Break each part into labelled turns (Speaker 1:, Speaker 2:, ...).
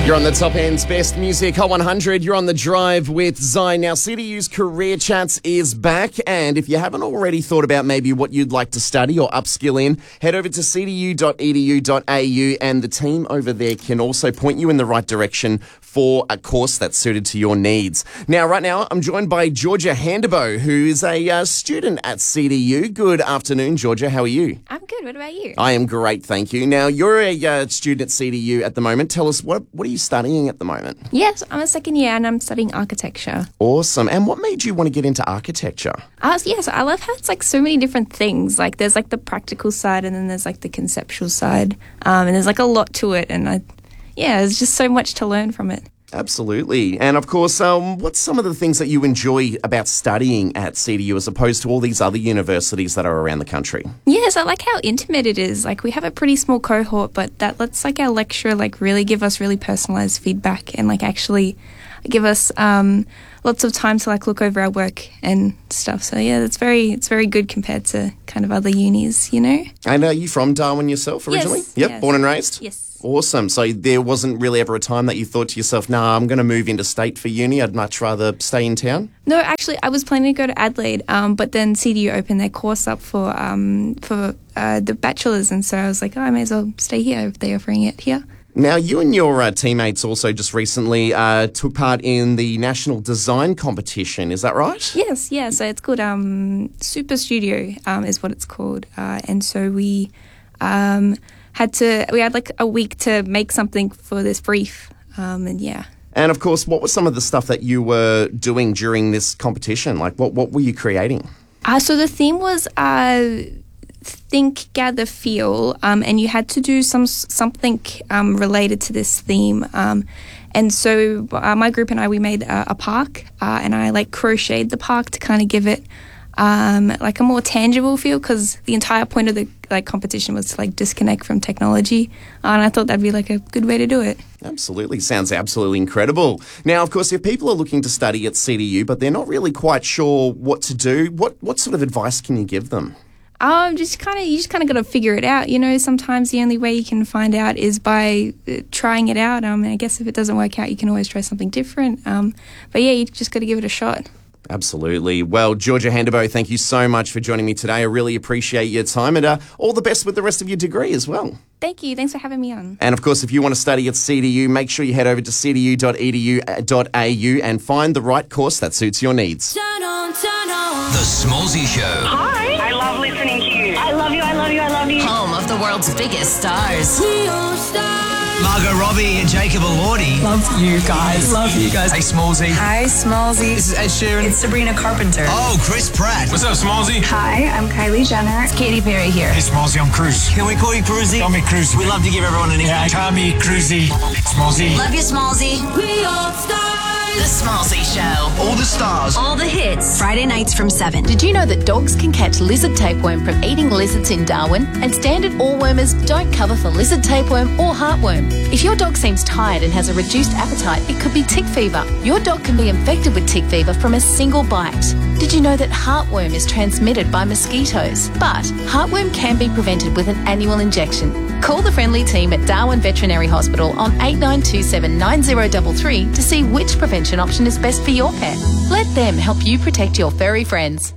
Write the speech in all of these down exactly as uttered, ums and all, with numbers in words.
Speaker 1: You're on the Top End's Best Music Hot one hundred. You're on the drive with Zine. Now, C D U's Career Chats is back, and if you haven't already thought about maybe what you'd like to study or upskill in, head over to c d u dot e d u dot a u, and the team over there can also point you in the right direction for a course that's suited to your needs. Now, right now, I'm joined by Georgia Handabo, who is a uh, student at C D U. Good afternoon, Georgia. How are you?
Speaker 2: I'm good. What about you?
Speaker 1: I am great, thank you. Now, you're a uh, student at C D U at the moment. Tell us, what what are you studying at the moment?
Speaker 2: Yes, I'm a second year and I'm studying architecture.
Speaker 1: Awesome. And what made you want to get into architecture?
Speaker 2: Uh, yes, I love how it's like so many different things. Like there's like the practical side and then there's like the conceptual side. Um, and there's like a lot to it. And I, yeah, there's just so much to learn from it.
Speaker 1: Absolutely. And of course, um, what's some of the things that you enjoy about studying at C D U as opposed to all these other universities that are around the country?
Speaker 2: Yes, I like how intimate it is. Like we have a pretty small cohort, but that lets like our lecturer like really give us really personalised feedback and like actually give us um, lots of time to like look over our work and stuff. So yeah, it's very it's very good compared to kind of other unis, you know.
Speaker 1: And are you from Darwin yourself originally?
Speaker 2: Yes.
Speaker 1: Yep,
Speaker 2: Yes.
Speaker 1: born and raised?
Speaker 2: Yes.
Speaker 1: Awesome. So there wasn't really ever a time that you thought to yourself, nah, I'm going to move into state for uni. I'd much rather stay in town?
Speaker 2: No, actually, I was planning to go to Adelaide, um, but then C D U opened their course up for um, for uh, the bachelors, and so I was like, oh, I may as well stay here if they're offering it here.
Speaker 1: Now, you and your uh, teammates also just recently uh, took part in the National Design Competition. Is that right?
Speaker 2: Yes, yeah. So it's called um, Super Studio um, is what it's called, uh, and so we um, had to we had like a week to make something for this brief, um, and yeah.
Speaker 1: And of course, what was some of the stuff that you were doing during this competition? Like, what what were you creating?
Speaker 2: Uh, so the theme was uh, think, gather, feel, um, and you had to do some something um, related to this theme. Um, and so uh, my group and I, we made a, a park, uh, and I like crocheted the park to kind of give it um, like a more tangible feel, because the entire point of the like competition was to like disconnect from technology, uh, and I thought that'd be like a good way to do it.
Speaker 1: Absolutely. Sounds absolutely incredible. Now, of course, if people are looking to study at C D U, but they're not really quite sure what to do, what, what sort of advice can you give them?
Speaker 2: Um, just kind of, you just kind of got to figure it out. You know, sometimes the only way you can find out is by uh, trying it out. Um, and I guess if it doesn't work out, you can always try something different. Um, but yeah, you just got to give it a shot.
Speaker 1: Absolutely. Well, Georgia Handabo, thank you so much for joining me today. I really appreciate your time, and uh, all the best with the rest of your degree as well.
Speaker 2: Thank you. Thanks for having me on.
Speaker 1: And of course, if you want to study at C D U, make sure you head over to c d u dot e d u dot a u and find the right course that suits your needs.
Speaker 3: Turn on, turn on.
Speaker 4: The Smallsy Show.
Speaker 5: Hi. I love listening to you. I love you, I love you, I love you.
Speaker 3: Home of the world's biggest stars. We all stars.
Speaker 4: Margot Robbie and Jacob Elordi.
Speaker 6: Love you guys. Love you guys.
Speaker 4: Hey, Smallsy.
Speaker 6: Hi, Smallsy.
Speaker 4: This is Ed Sheeran.
Speaker 6: It's Sabrina Carpenter.
Speaker 4: Oh, Chris Pratt. What's up, Smallsy?
Speaker 5: Hi, I'm Kylie Jenner.
Speaker 6: It's Katy Perry here.
Speaker 7: Hey, Smallsy, I'm Cruz.
Speaker 4: Can we call you Cruzy?
Speaker 7: Call me Cruz.
Speaker 4: We love to give everyone a nickname.
Speaker 7: Yeah, Tommy, Cruzy, Smallsy.
Speaker 3: Love you, Smallsy. We all stars. The Smallsy Show.
Speaker 4: All the stars.
Speaker 3: All the hits. Friday nights from seven.
Speaker 8: Did you know that dogs can catch lizard tapeworm from eating lizards in Darwin? And standard all-wormers don't cover for lizard tapeworm or heartworm. If your dog seems tired and has a reduced appetite, it could be tick fever. Your dog can be infected with tick fever from a single bite. Did you know that heartworm is transmitted by mosquitoes? But heartworm can be prevented with an annual injection. Call the friendly team at Darwin Veterinary Hospital on eight nine two seven nine zero three three to see which prevention option is best for your pet. Let them help you protect your furry friends.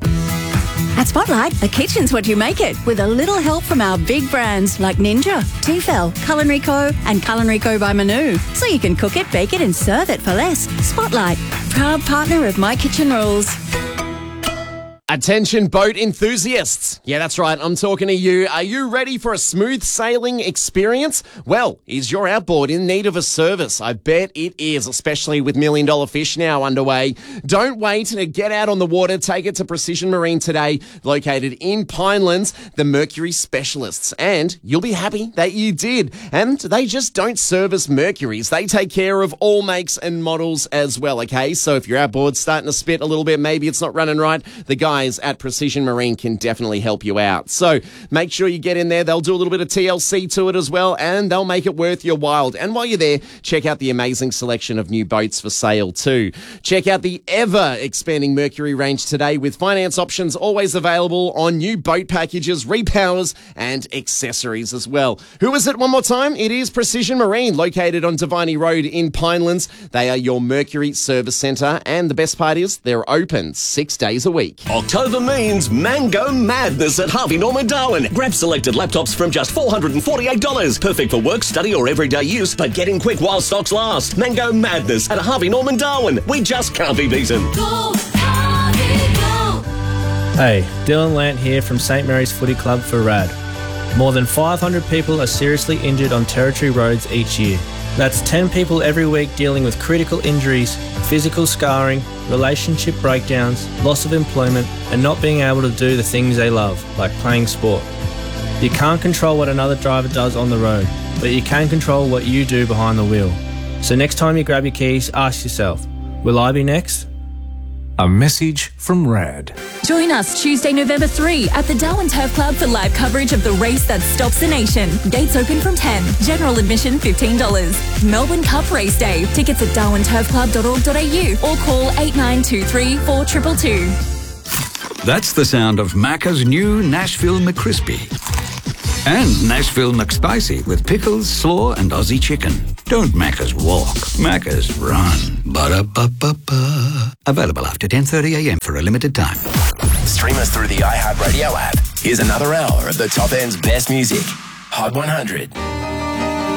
Speaker 9: At Spotlight, the kitchen's what you make it, with a little help from our big brands like Ninja, Tefal, Culinary Co and Culinary Co by Manu. So you can cook it, bake it and serve it for less. Spotlight, proud partner of My Kitchen Rules.
Speaker 1: Attention boat enthusiasts. Yeah, that's right. I'm talking to you. Are you ready for a smooth sailing experience? Well, is your outboard in need of a service? I bet it is, especially with Million Dollar Fish now underway. Don't wait to get out on the water. Take it to Precision Marine today, located in Pinelands, the Mercury specialists. And you'll be happy that you did. And they just don't service Mercuries. They take care of all makes and models as well, okay? So if your outboard's starting to spit a little bit, maybe it's not running right, the guy guys at Precision Marine can definitely help you out. So make sure you get in there. They'll do a little bit of T L C to it as well, and they'll make it worth your while. And while you're there, check out the amazing selection of new boats for sale too. Check out the ever-expanding Mercury range today with finance options always available on new boat packages, repowers and accessories as well. Who is it one more time? It is Precision Marine, located on Devine Road in Pinelands. They are your Mercury service centre, and the best part is they're open six days a week.
Speaker 10: October means Mango Madness at Harvey Norman Darwin. Grab selected laptops from just four hundred forty-eight dollars. Perfect for work, study or everyday use, but get in quick while stocks last. Mango Madness at Harvey Norman Darwin. We just can't be beaten.
Speaker 3: Go, Harvey, go.
Speaker 11: Hey, Dylan Lant here from St Mary's Footy Club for R A D. More than five hundred people are seriously injured on Territory roads each year. That's ten people every week dealing with critical injuries, physical scarring, relationship breakdowns, loss of employment, and not being able to do the things they love, like playing sport. You can't control what another driver does on the road, but you can control what you do behind the wheel. So next time you grab your keys, ask yourself, will I be next?
Speaker 12: A message from R A D.
Speaker 13: Join us Tuesday, November third at the Darwin Turf Club for live coverage of the race that stops the nation. Gates open from ten. General admission fifteen dollars. Melbourne Cup Race Day. Tickets at darwin turf club dot org dot a u or call eight nine two three, four two two two.
Speaker 14: That's the sound of Macca's new Nashville McCrispy. And Nashville McSpicy with pickles, slaw and Aussie chicken. Don't Macca's walk, Macca's run. Ba-da-ba-ba-ba. Available after ten thirty a m for a limited time.
Speaker 15: Stream us through the iHeartRadio app. Here's another hour of the top end's best music. Hot one hundred.